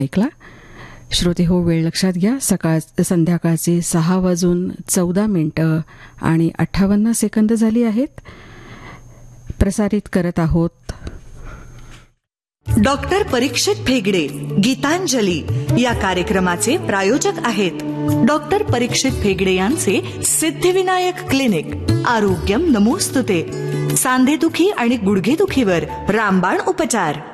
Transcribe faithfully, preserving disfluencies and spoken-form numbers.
ऐकला. श्रोते हो, वेळ लक्षात घ्या. सकाळ संध्याकाळचे सहा वाजून चौदा मिनिटं आणि अठ्ठावन्न सेकंद झाली आहेत. प्रसारित करत आहोत डॉक्टर परीक्षित भेगडे गीतांजली या कार्यक्रमाचे प्रायोजक आहेत डॉक्टर परीक्षित भेगडे यांचे सिद्धिविनायक क्लिनिक. आरोग्यम नमोस्तुते. सांधेदुखी आणि गुडघेदुखीवर रामबाण उपचार.